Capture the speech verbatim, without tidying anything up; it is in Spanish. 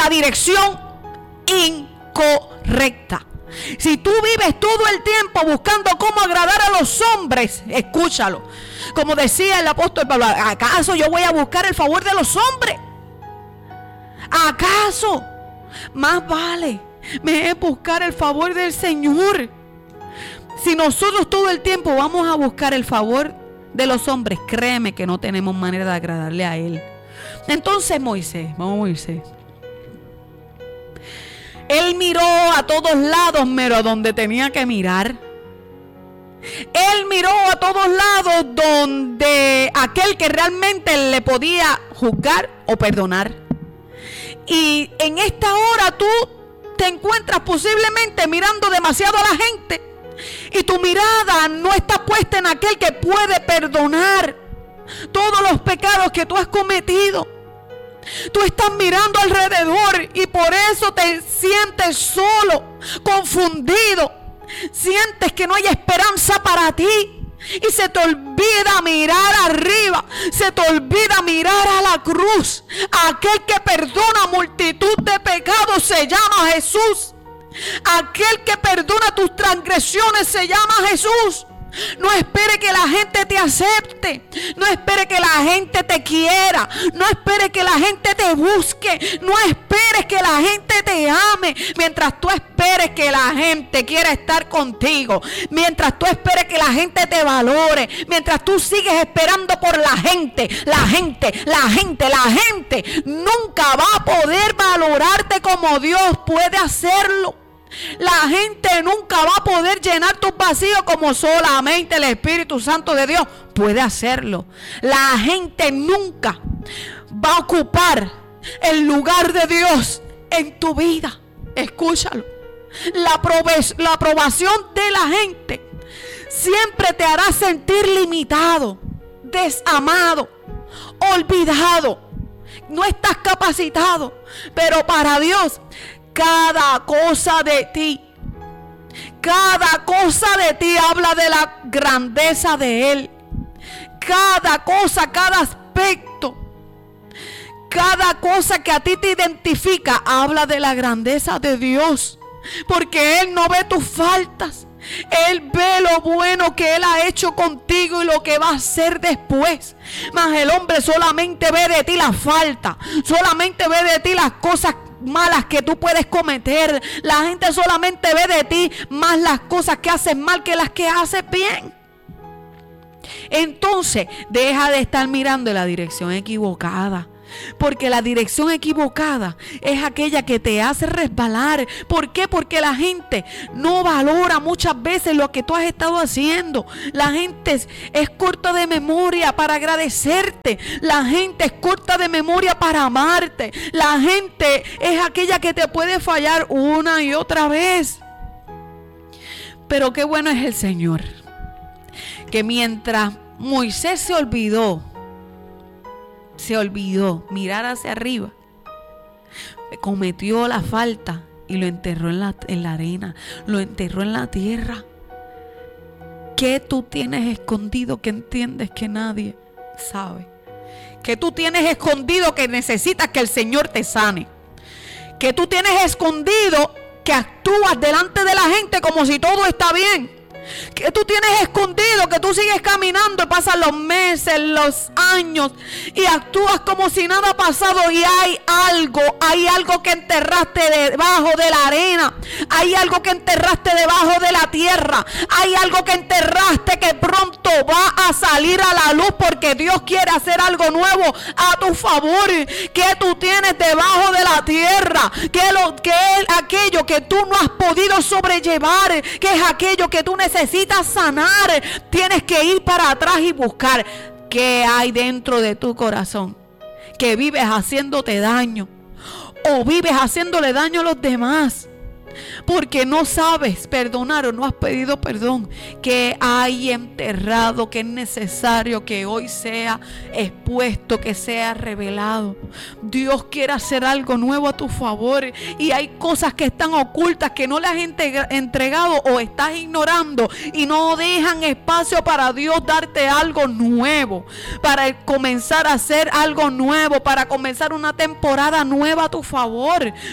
la dirección incorrecta. Si tú vives todo el tiempo buscando cómo agradar a los hombres, escúchalo, como decía el apóstol Pablo, ¿acaso yo voy a buscar el favor de los hombres? ¿Acaso? Más vale me es buscar el favor del Señor. Si nosotros todo el tiempo vamos a buscar el favor de los hombres, créeme que no tenemos manera de agradarle a Él. Entonces Moisés, vamos a Moisés. Él miró a todos lados, pero a donde tenía que mirar. Él miró a todos lados donde aquel que realmente le podía juzgar o perdonar. Y en esta hora tú te encuentras posiblemente mirando demasiado a la gente. Y tu mirada no está puesta en aquel que puede perdonar todos los pecados que tú has cometido. Tú estás mirando alrededor y por eso te sientes solo, confundido. Sientes que no hay esperanza para ti. Y se te olvida mirar arriba. Se te olvida mirar a la cruz. Aquel que perdona multitud de pecados se llama Jesús. Aquel que perdona tus transgresiones se llama Jesús. No espere que la gente te acepte. No espere que la gente te quiera. No espere que la gente te busque. No esperes que la gente te ame. Mientras tú esperes que la gente quiera estar contigo. Mientras tú esperes que la gente te valore. Mientras tú sigues esperando por la gente. La gente, la gente, la gente nunca va a poder valorarte como Dios puede hacerlo. La gente nunca va a poder llenar tus vacíos como solamente el Espíritu Santo de Dios puede hacerlo. La gente nunca va a ocupar el lugar de Dios en tu vida. Escúchalo. La, la aprobación de la gente siempre te hará sentir limitado, desamado, olvidado. No estás capacitado. Pero para Dios, cada cosa de ti, cada cosa de ti habla de la grandeza de Él. Cada cosa, cada aspecto, cada cosa que a ti te identifica habla de la grandeza de Dios. Porque Él no ve tus faltas. Él ve lo bueno que Él ha hecho contigo y lo que va a hacer después. Mas el hombre solamente ve de ti la falta. Solamente ve de ti las cosas malas que tú puedes cometer. La gente solamente ve de ti más las cosas que haces mal que las que haces bien. Entonces deja de estar mirando en la dirección equivocada. Porque la dirección equivocada es aquella que te hace resbalar. ¿Por qué? Porque la gente no valora muchas veces lo que tú has estado haciendo. La gente es, es corta de memoria para agradecerte. La gente es corta de memoria para amarte. La gente es aquella que te puede fallar una y otra vez. Pero qué bueno es el Señor, que mientras Moisés se olvidó Se olvidó mirar hacia arriba, cometió la falta y lo enterró en la, en la arena, lo enterró en la tierra. ¿Qué tú tienes escondido que entiendes que nadie sabe? ¿Qué tú tienes escondido que necesitas que el Señor te sane? ¿Qué tú tienes escondido que actúas delante de la gente como si todo está bien? Que tú tienes escondido, que tú sigues caminando y pasan los meses, los años y actúas como si nada ha pasado, y hay algo, hay algo que enterraste debajo de la arena, hay algo que enterraste debajo de la tierra, hay algo que enterraste que pronto va a salir a la luz porque Dios quiere hacer algo nuevo a tu favor. Que tú tienes debajo de la tierra, que, lo, que es aquello que tú no has podido sobrellevar, que es aquello que tú necesitas Necesitas sanar. Tienes que ir para atrás y buscar qué hay dentro de tu corazón, que vives haciéndote daño o vives haciéndole daño a los demás. porque no sabes perdonar o no has pedido perdón, que hay enterrado, que es necesario que hoy sea expuesto, que sea revelado. Dios quiere hacer algo nuevo a tu favor y hay cosas que están ocultas que no le has entregado o estás ignorando y no dejan espacio para Dios darte algo nuevo, para comenzar a hacer algo nuevo, para comenzar una temporada nueva a tu favor.